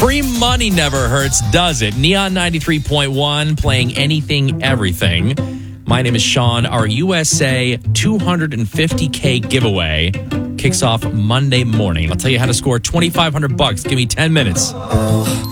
Free money never hurts, does it? Neon 93.1 playing anything, everything. My name is Sean. Our USA 250K giveaway kicks off Monday morning. I'll tell you how to score $2,500. Give me 10 minutes.